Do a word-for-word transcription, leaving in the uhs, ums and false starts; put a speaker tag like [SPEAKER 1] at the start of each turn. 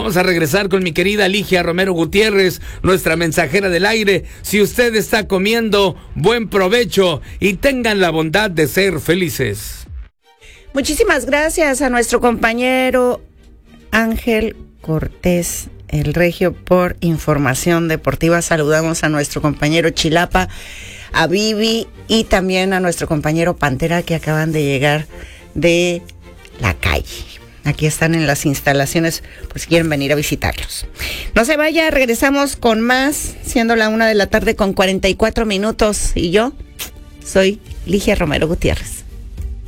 [SPEAKER 1] Vamos a regresar con mi querida Ligia Romero Gutiérrez, nuestra mensajera del aire. Si usted está comiendo, buen provecho y tengan la bondad de ser felices.
[SPEAKER 2] Muchísimas gracias a nuestro compañero Ángel Cortés, el Regio, por información deportiva. Saludamos a nuestro compañero Chilapa, a Vivi y también a nuestro compañero Pantera, que acaban de llegar de la calle. Aquí están en las instalaciones por si quieren venir a visitarlos. No se vaya, regresamos con más, siendo la una de la tarde con cuarenta y cuatro minutos. Y yo soy Ligia Romero Gutiérrez.